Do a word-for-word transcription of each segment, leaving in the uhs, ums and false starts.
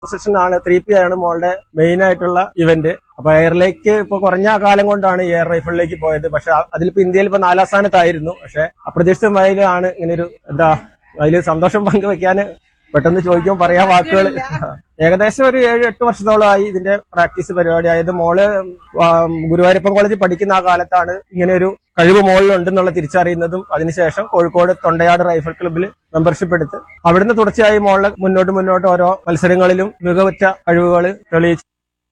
ആണ് three P ആണ് മോളുടെ മെയിൻ ആയിട്ടുള്ള ഇവന്റ്. അപ്പൊ എയറിലേക്ക് ഇപ്പൊ കുറഞ്ഞ കാലം കൊണ്ടാണ് എയർ റൈഫിളിലേക്ക് പോയത്. പക്ഷെ അതിലിപ്പോ ഇന്ത്യയിൽ ഇപ്പൊ നാലാം സ്ഥാനത്തായിരുന്നു. പക്ഷെ അപ്രതീക്ഷിതമായാണ് ഇങ്ങനൊരു എന്താ അതിൽ സന്തോഷം പങ്കുവെക്കാൻ പെട്ടെന്ന് ചോദിക്കുമ്പോൾ പറയാൻ വാക്കുകൾ. ഏകദേശം ഒരു ഏഴ് എട്ട് വർഷത്തോളമായി ഇതിന്റെ പ്രാക്ടീസ് പരിപാടി. അതായത് മോള് ഗുരുവായൂരപ്പൻ കോളേജിൽ പഠിക്കുന്ന ആ കാലത്താണ് ഇങ്ങനെ ഒരു കഴിവ് മോളിലുണ്ടെന്നുള്ള തിരിച്ചറിയുന്നതും അതിനുശേഷം കോഴിക്കോട് തൊണ്ടയാട് റൈഫിൾ ക്ലബ്ബിൽ മെമ്പർഷിപ്പ് എടുത്ത് അവിടുന്ന് തുടർച്ചയായി മോളെ മുന്നോട്ട് മുന്നോട്ട് ഓരോ മത്സരങ്ങളിലും മികവുറ്റ കഴിവുകൾ തെളിയിച്ചു.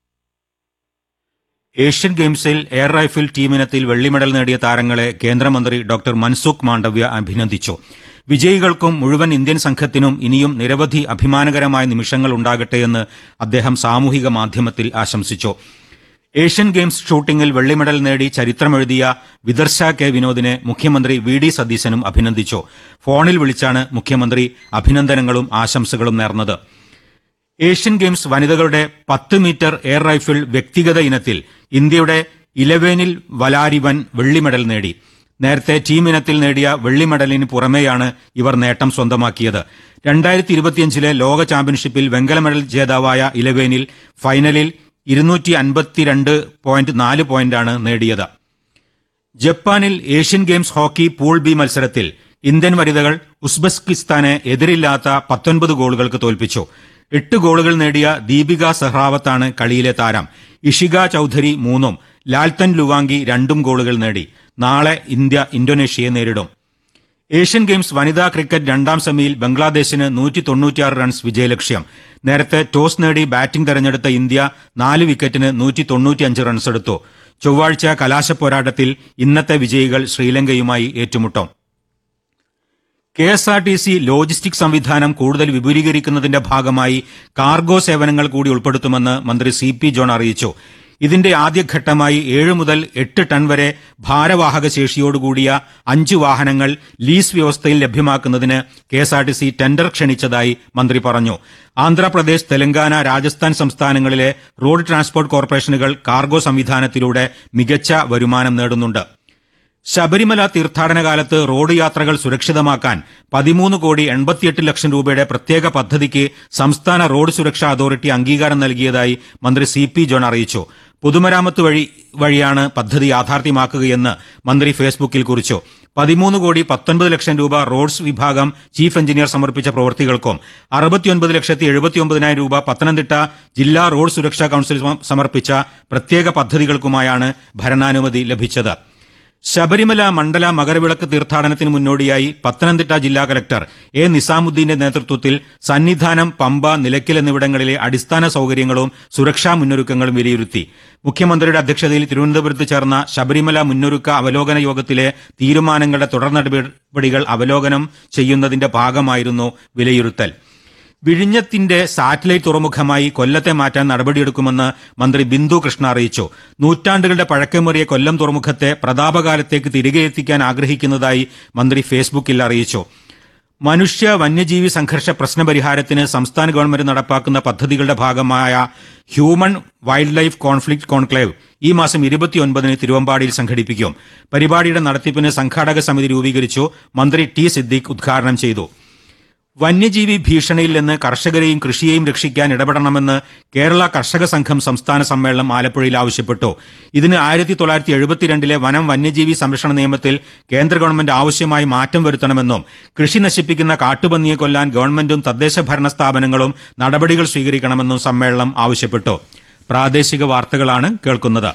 ഏഷ്യൻ ഗെയിംസിൽ എയർ റൈഫിൾ ടീമിനത്തിൽ വെള്ളി മെഡൽ നേടിയ താരങ്ങളെ കേന്ദ്രമന്ത്രി ഡോക്ടർ മൻസുഖ് മാണ്ഡവ്യ അഭിനന്ദിച്ചു. വിജയികൾക്കും മുഴുവൻ ഇന്ത്യൻ സംഘത്തിനും ഇനിയും നിരവധി അഭിമാനകരമായ നിമിഷങ്ങൾ ഉണ്ടാകട്ടെയെന്ന് അദ്ദേഹം സാമൂഹിക മാധ്യമത്തിൽ ആശംസിച്ചു. ഏഷ്യൻ ഗെയിംസ് ഷൂട്ടിംഗിൽ വെള്ളി മെഡൽ നേടി ചരിത്രമെഴുതിയ വിദർശ കെ വിനോദിനെ മുഖ്യമന്ത്രി വി ഡി സതീശനും അഭിനന്ദിച്ചു. ഫോണിൽ വിളിച്ചാണ് മുഖ്യമന്ത്രി അഭിനന്ദനങ്ങളും ആശംസകളും നേർന്നത്. ഏഷ്യൻ ഗെയിംസ് വനിതകളുടെ പത്ത് മീറ്റർ എയർ റൈഫിൾ വ്യക്തിഗത ഇനത്തിൽ ഇന്ത്യയുടെ ഇലവേനിൽ വലാരിവൻ വെള്ളി മെഡൽ നേടി. നേരത്തെ ടീം ഇനത്തിൽ നേടിയ വെള്ളി മെഡലിന് പുറമെയാണ് ഇവർ നേട്ടം സ്വന്തമാക്കിയത്. രണ്ടായിരത്തി ഇരുപത്തിയഞ്ചിലെ ലോക ചാമ്പ്യൻഷിപ്പിൽ വെങ്കല മെഡൽ ജേതാവായ ഇലവേനിൽ ഫൈനലിൽ ഇരുന്നൂറ്റി അൻപത്തിരണ്ട് പോയിന്റ് നാല് പോയിന്റാണ് നേടിയത്. ജപ്പാനിൽ Asian games hockey pool B മത്സരത്തിൽ ഇന്ത്യൻ വനിതകൾ ഉസ്ബെക്കിസ്ഥാനെ എതിരില്ലാത്ത പത്തൊൻപത് ഗോളുകൾക്ക് തോൽപ്പിച്ചു. എട്ട് ഗോളുകൾ നേടിയ ദീപിക സെഹ്റാവത്താണ് കളിയിലെ താരം. ഇഷിക ചൌധരി മൂന്നും ലാൽത്തൻ ലുവാങ്കി രണ്ടും ഗോളുകൾ നേടി. നാളെ ഇന്ത്യ ഇന്തോനേഷ്യയെ നേരിടും. ഏഷ്യൻ ഗെയിംസ് വനിതാ ക്രിക്കറ്റ് രണ്ടാം സെമിയിൽ ബംഗ്ലാദേശിന് നൂറ്റി തൊണ്ണൂറ്റിയാറ് റൺസ് വിജയലക്ഷ്യം. നേരത്തെ ടോസ് നേടി ബാറ്റിംഗ് തെരഞ്ഞെടുത്ത ഇന്ത്യ നാല് വിക്കറ്റിന് നൂറ്റി തൊണ്ണൂറ്റിയഞ്ച് റൺസ് എടുത്തു. ചൊവ്വാഴ്ച കലാശപ്പോരാട്ടത്തിൽ ഇന്നത്തെ വിജയികൾ ശ്രീലങ്കയുമായി ഏറ്റുമുട്ടും. K S R T C logistic സംവിധാനം കൂടുതൽ വിപുലീകരിക്കുന്നതിന്റെ ഭാഗമായി കാർഗോ സേവനങ്ങൾ കൂടി ഉൾപ്പെടുത്തുമെന്ന് മന്ത്രി സി പി ജോൺ അറിയിച്ചു. ഇതിന്റെ ആദ്യഘട്ടമായി ഏഴ് മുതൽ എട്ട് ടൺ വരെ ഭാരവാഹക ശേഷിയോടുകൂടിയ അഞ്ച് വാഹനങ്ങൾ ലീസ് വ്യവസ്ഥയിൽ ലഭ്യമാക്കുന്നതിന് കെഎസ്ആർടിസി ടെൻഡർ ക്ഷണിച്ചതായി മന്ത്രി പറഞ്ഞു. ആന്ധ്രാപ്രദേശ്, തെലങ്കാന, രാജസ്ഥാൻ സംസ്ഥാനങ്ങളിലെ റോഡ് ട്രാൻസ്പോർട്ട് കോർപ്പറേഷനുകൾ കാർഗോ സംവിധാനത്തിലൂടെ മികച്ച വരുമാനം നേടുന്നുണ്ട്. ശബരിമല തീർത്ഥാടന കാലത്ത് റോഡ് യാത്രകൾ സുരക്ഷിതമാക്കാൻ പതിമൂന്ന് കോടി എൺപത്തിയെട്ട് ലക്ഷം രൂപയുടെ പ്രത്യേക പദ്ധതിക്ക് സംസ്ഥാന റോഡ് സുരക്ഷാ അതോറിറ്റി അംഗീകാരം നൽകിയതായി മന്ത്രി സി പി ജോൺ അറിയിച്ചു. പൊതുമരാമത്ത് വഴി വഴിയാണ് പദ്ധതി യാഥാർത്ഥ്യമാക്കുകയെന്ന് മന്ത്രി ഫേസ്ബുക്കിൽ കുറിച്ചു. പതിമൂന്ന് കോടി പത്തൊൻപത് ലക്ഷം രൂപ റോഡ്സ് വിഭാഗം ചീഫ് എഞ്ചിനീയർ സമർപ്പിച്ച പ്രവൃത്തികൾക്കും അറുപത്തിയൊൻപത് ലക്ഷത്തി എഴുപത്തിയൊമ്പതിനായിരം രൂപ പത്തനംതിട്ട ജില്ലാ റോഡ് സുരക്ഷാ കൌൺസിൽ സമർപ്പിച്ച പ്രത്യേക പദ്ധതികൾക്കുമായാണ് ഭരണാനുമതി ലഭിച്ചത്. ശബരിമല മണ്ഡല മകരവിളക്ക് തീർത്ഥാടനത്തിന് മുന്നോടിയായി പത്തനംതിട്ട ജില്ലാ കലക്ടർ എ നിസാമുദ്ദീന്റെ നേതൃത്വത്തിൽ സന്നിധാനം, പമ്പ, നിലയ്ക്കൽ എന്നിവിടങ്ങളിലെ അടിസ്ഥാന സൌകര്യങ്ങളും സുരക്ഷാ മുന്നൊരുക്കങ്ങളും വിലയിരുത്തി. മുഖ്യമന്ത്രിയുടെ അധ്യക്ഷതയിൽ തിരുവനന്തപുരത്ത് ചേർന്ന ശബരിമല മുന്നൊരുക്ക അവലോകന യോഗത്തിലെ തീരുമാനങ്ങളുടെ തുടർ നടപടികൾ അവലോകനം ചെയ്യുന്നതിന്റെ ഭാഗമായിരുന്നു വിലയിരുത്തൽ. വിഴിഞ്ഞത്തിന്റെ സാറ്റലൈറ്റ് തുറമുഖമായി കൊല്ലത്തെ മാറ്റാൻ നടപടിയെടുക്കുമെന്ന് മന്ത്രി ബിന്ദു കൃഷ്ണ അറിയിച്ചു. നൂറ്റാണ്ടുകളുടെ പഴക്കമേറിയ കൊല്ലം തുറമുഖത്തെ പ്രതാപകാലത്തേക്ക് തിരികെ എത്തിക്കാൻ ആഗ്രഹിക്കുന്നതായി മന്ത്രി ഫേസ്ബുക്കിൽ അറിയിച്ചു. മനുഷ്യ വന്യജീവി സംഘർഷ പ്രശ്നപരിഹാരത്തിന് സംസ്ഥാന ഗവൺമെന്റ് നടപ്പാക്കുന്ന പദ്ധതികളുടെ ഭാഗമായ human wild life conflict conclave ഈ മാസം ഇരുപത്തിയൊൻപതിന് തിരുവമ്പാടിയിൽ സംഘടിപ്പിക്കും. പരിപാടിയുടെ നടത്തിപ്പിന് സംഘാടക സമിതി രൂപീകരിച്ചു. മന്ത്രി ടി സിദ്ദീഖ് ഉദ്ഘാടനം ചെയ്തു. വന്യജീവി ഭീഷണിയിൽ നിന്ന് കർഷകരെയും കൃഷിയെയും രക്ഷിക്കാൻ ഇടപെടണമെന്ന് കേരള കർഷക സംഘം സംസ്ഥാന സമ്മേളനം ആലപ്പുഴയിൽ ആവശ്യപ്പെട്ടു. ഇതിന് ആയിരത്തി തൊള്ളായിരത്തി എഴുപത്തിരണ്ടിലെ വനം വന്യജീവി സംരക്ഷണ നിയമത്തിൽ കേന്ദ്ര ഗവൺമെന്റ് ആവശ്യമായി മാറ്റം വരുത്തണമെന്നും കൃഷി നശിപ്പിക്കുന്ന കാട്ടുപന്നിയെ കൊല്ലാൻ ഗവൺമെന്റും തദ്ദേശ ഭരണ സ്ഥാപനങ്ങളും നടപടികൾ സ്വീകരിക്കണമെന്നും സമ്മേളനം ആവശ്യപ്പെട്ടു. പ്രാദേശിക വാർത്തകളാണ് കേൾക്കുന്നത്.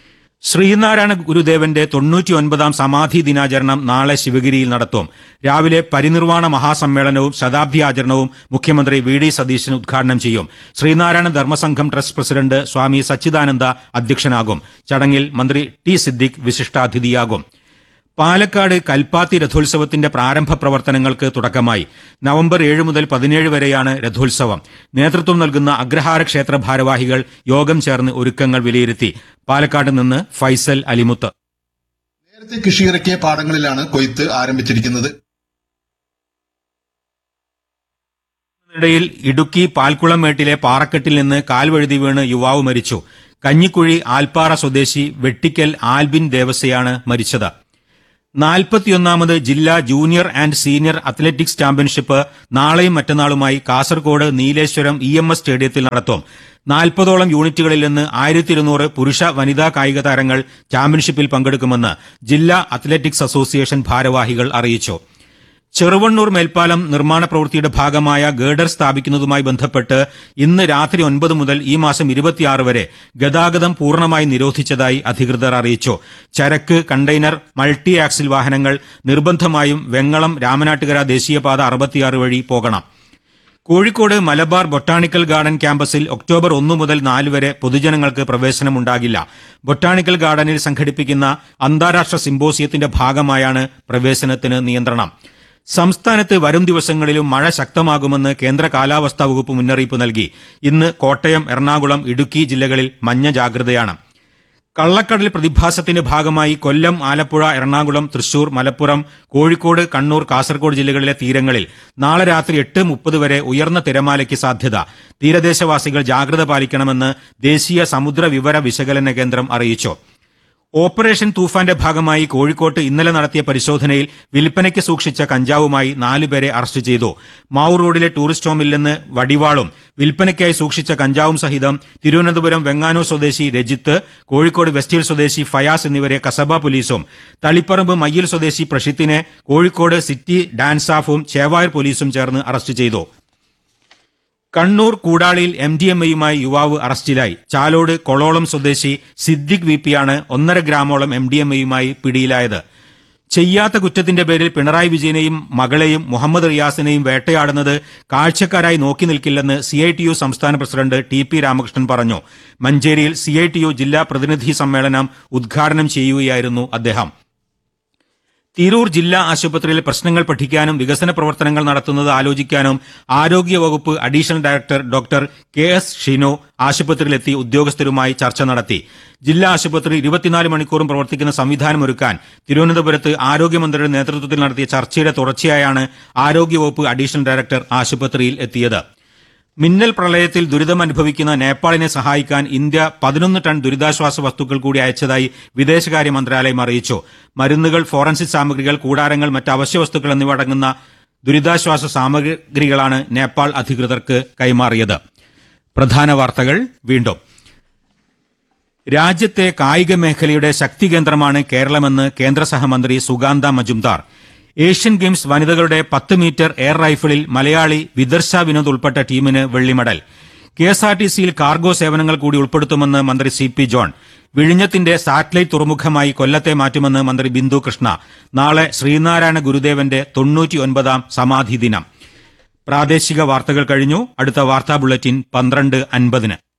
ശ്രീനാരായണ ഗുരുദേവന്റെ തൊണ്ണൂറ്റിയൊൻപതാം സമാധി ദിനാചരണം നാളെ ശിവഗിരിയിൽ നടത്തും. രാവിലെ പരിനിർവാണ മഹാസമ്മേളനവും ശതാബ്ദി ആചരണവും മുഖ്യമന്ത്രി വി ഡി സതീശൻ ഉദ്ഘാടനം ചെയ്യും. ശ്രീനാരായണ ധർമ്മസംഘം ട്രസ്റ്റ് പ്രസിഡന്റ് സ്വാമി സച്ചിദാനന്ദ അധ്യക്ഷനാകും. ചടങ്ങിൽ മന്ത്രി ടി സിദ്ദീഖ് വിശിഷ്ടാതിഥിയാകും. പാലക്കാട് കൽപ്പാത്തി രഥോത്സവത്തിന്റെ പ്രാരംഭ പ്രവർത്തനങ്ങൾക്ക് തുടക്കമായി. നവംബർ ഏഴ് മുതൽ പതിനേഴ് വരെയാണ് രഥോത്സവം. നേതൃത്വം നൽകുന്ന അഗ്രഹാര ക്ഷേത്ര ഭാരവാഹികൾ യോഗം ചേർന്ന് ഒരുക്കങ്ങൾ വിലയിരുത്തി. പാലക്കാട് നിന്ന് ഫൈസൽ അലിമുത്ത്. നേരത്തെ കൃഷിയിറക്കിയ പാടങ്ങളിലാണ് കൊയ്ത്ത് ആരംഭിച്ചിരിക്കുന്നത്. ഇതിനിടയിൽ ഇടുക്കി പാൽക്കുളമേട്ടിലെ പാറക്കെട്ടിൽ നിന്ന് കാൽവഴുതി വീണ് യുവാവ് മരിച്ചു. കഞ്ഞിക്കുഴി ആൽപ്പാറ സ്വദേശി വെട്ടിക്കൽ ആൽബിൻ ദേവസയാണ് മരിച്ചത്. നാൽപ്പത്തിയൊന്നാമത് ജില്ലാ junior and senior athletics championship നാളെയും മറ്റന്നാളുമായി Kasaragod Nileshwaram E M S സ്റ്റേഡിയത്തിൽ നടത്തും. നാൽപ്പതോളം യൂണിറ്റുകളിൽ നിന്ന് ആയിരത്തി ഇരുന്നൂറ് പുരുഷ വനിതാ കായിക താരങ്ങൾ ചാമ്പ്യൻഷിപ്പിൽ പങ്കെടുക്കുമെന്ന് ജില്ലാ അത്ലറ്റിക്സ് അസോസിയേഷൻ ഭാരവാഹികൾ അറിയിച്ചു. ചെറുവണ്ണൂർ മേൽപ്പാലം നിർമ്മാണ പ്രവൃത്തിയുടെ ഭാഗമായ ഗേഡർ സ്ഥാപിക്കുന്നതുമായി ബന്ധപ്പെട്ട് ഇന്ന് രാത്രി ഒൻപത് മുതൽ ഈ മാസം ഇരുപത്തിയാറ് വരെ ഗതാഗതം പൂർണ്ണമായി നിരോധിച്ചതായി അധികൃതർ അറിയിച്ചു. ചരക്ക്, കണ്ടെയ്നർ, മൾട്ടി ആക്സിൽ വാഹനങ്ങൾ നിർബന്ധമായും വെങ്ങളം രാമനാട്ടുകര ദേശീയപാത അറുപത്തിയാറ് വഴി പോകണം. കോഴിക്കോട് മലബാർ ബൊട്ടാണിക്കൽ ഗാർഡൻ ക്യാമ്പസിൽ ഒക്ടോബർ ഒന്ന് മുതൽ നാല് വരെ പൊതുജനങ്ങൾക്ക് പ്രവേശനമുണ്ടാകില്ല. ബൊട്ടാണിക്കൽ ഗാർഡനിൽ സംഘടിപ്പിക്കുന്ന അന്താരാഷ്ട്ര സിംബോസിയത്തിന്റെ ഭാഗമായാണ് പ്രവേശനത്തിന് നിയന്ത്രണം. സംസ്ഥാനത്ത് വരും ദിവസങ്ങളിലും മഴ ശക്തമാകുമെന്ന് കേന്ദ്ര കാലാവസ്ഥാ വകുപ്പ് മുന്നറിയിപ്പ് നൽകി. ഇന്ന് കോട്ടയം, എറണാകുളം, ഇടുക്കി ജില്ലകളിൽ മഞ്ഞ ജാഗ്രതയാണ്. കള്ളക്കടൽ പ്രതിഭാസത്തിന്റെ ഭാഗമായി കൊല്ലം, ആലപ്പുഴ, എറണാകുളം, തൃശൂർ, മലപ്പുറം, കോഴിക്കോട്, കണ്ണൂർ, കാസർഗോഡ് ജില്ലകളിലെ തീരങ്ങളിൽ നാളെ രാത്രി എട്ട് മുപ്പത് വരെ ഉയർന്ന തിരമാലയ്ക്ക് സാധ്യത. തീരദേശവാസികൾ ജാഗ്രത പാലിക്കണമെന്ന് ദേശീയ സമുദ്ര വിവര വിശകലന കേന്ദ്രം അറിയിച്ചു. ഓപ്പറേഷൻ തൂഫാന്റെ ഭാഗമായി കോഴിക്കോട്ട് ഇന്നലെ നടത്തിയ പരിശോധനയിൽ വിൽപ്പനയ്ക്ക് സൂക്ഷിച്ച കഞ്ചാവുമായി നാലുപേരെ അറസ്റ്റ് ചെയ്തു. മാവൂർ റോഡിലെ ടൂറിസ്റ്റ് ഹോമിൽ നിന്ന് വടിവാളും വിൽപ്പനയ്ക്കായി സൂക്ഷിച്ച കഞ്ചാവും സഹിതം തിരുവനന്തപുരം വെങ്ങാനൂർ സ്വദേശി രജിത്ത്, കോഴിക്കോട് വെസ്റ്റ് ഹിൽ സ്വദേശി ഫയാസ് എന്നിവരെ കസബ പോലീസും തളിപ്പറമ്പ് മയ്യിൽ സ്വദേശി പ്രഷിത്തിനെ കോഴിക്കോട് സിറ്റി ഡാൻസ് ഓഫും ചേവായൂർ പോലീസും ചേർന്ന് അറസ്റ്റ് ചെയ്തു. കണ്ണൂർ കൂടാളിയിൽ എം ഡി എം എയുമായി യുവാവ് അറസ്റ്റിലായി. ചാലോട് കൊളോളം സ്വദേശി സിദ്ദിഖ് വി പിയാണ് ഒന്നര ഗ്രാമോളം എം ഡി എം എയുമായി പിടിയിലായത്. ചെയ്യാത്ത കുറ്റത്തിന്റെ പേരിൽ പിണറായി വിജയനെയും മകളെയും മുഹമ്മദ് റിയാസിനെയും വേട്ടയാടുന്നത് കാഴ്ചക്കാരായി നോക്കി നിൽക്കില്ലെന്ന് സി ഐ ടി യു സംസ്ഥാന പ്രസിഡന്റ് ടി പി രാമകൃഷ്ണൻ പറഞ്ഞു. മഞ്ചേരിയിൽ സി ഐ ടി യു ജില്ലാ പ്രതിനിധി സമ്മേളനം ഉദ്ഘാടനം ചെയ്യുകയായിരുന്നു അദ്ദേഹം. തിരൂർ ജില്ലാ ആശുപത്രിയിൽ പ്രശ്നങ്ങൾ പഠിക്കാനും വികസന പ്രവർത്തനങ്ങൾ നടത്തുന്നത് ആലോചിക്കാനും ആരോഗ്യവകുപ്പ് additional director doctor K S Shinu ആശുപത്രിയിലെത്തി ഉദ്യോഗസ്ഥരുമായി ചർച്ച നടത്തി. ജില്ലാ ആശുപത്രി ഇരുപത്തിനാല് മണിക്കൂറും പ്രവർത്തിക്കുന്ന സംവിധാനമൊരുക്കാൻ തിരുവനന്തപുരത്ത് ആരോഗ്യമന്ത്രിയുടെ നേതൃത്വത്തിൽ നടത്തിയ ചർച്ചയുടെ തുടർച്ചയായാണ് ആരോഗ്യവകുപ്പ് അഡീഷണൽ ഡയറക്ടർ ആശുപത്രിയിൽ എത്തിയത്. മിന്നൽ പ്രളയത്തിൽ ദുരിതമനുഭവിക്കുന്ന നേപ്പാളിനെ സഹായിക്കാൻ ഇന്ത്യ പതിനൊന്ന് ടൺ ദുരിതാശ്വാസ വസ്തുക്കൾ കൂടി അയച്ചതായി വിദേശകാര്യ മന്ത്രാലയം അറിയിച്ചു. മരുന്നുകൾ, ഫോറൻസിക് സാമഗ്രികൾ, കൂടാരങ്ങൾ, മറ്റ് അവശ്യവസ്തുക്കൾ എന്നിവ അടങ്ങുന്ന ദുരിതാശ്വാസ സാമഗ്രികളാണ് നേപ്പാൾ അധികൃതർക്ക് കൈമാറിയത്. പ്രധാന വാർത്തകൾ വീണ്ടും. രാജ്യത്തെ കായിക മേഖലയുടെ ശക്തി കേന്ദ്രമാണ് കേരളമെന്ന് കേന്ദ്ര സഹമന്ത്രി സുഗാന്ത മജുംദാർ. ഏഷ്യൻ ഗെയിംസ് വനിതകളുടെ പത്ത് മീറ്റർ എയർ റൈഫിളിൽ മലയാളി വിദർശ വിനോദ് ഉൾപ്പെട്ട ടീമിന് വെള്ളിമെഡൽ. കെ എസ് ആർ ടി സിയിൽ കാർഗോ സേവനങ്ങൾ കൂടി ഉൾപ്പെടുത്തുമെന്ന് മന്ത്രി സി പി ജോൺ. വിഴിഞ്ഞത്തിന്റെ സാറ്റലൈറ്റ് തുറമുഖമായി കൊല്ലത്തെ മാറ്റുമെന്ന് മന്ത്രി ബിന്ദു കൃഷ്ണ. നാളെ ശ്രീനാരായണ ഗുരുദേവന്റെ തൊണ്ണൂറ്റിയൊൻപതാം സമാധി ദിനം. പ്രാദേശിക വാർത്തകൾ കഴിഞ്ഞു. അടുത്ത വാർത്താ ബുള്ളറ്റിൻ പന്ത്രണ്ട് അൻപതിന്.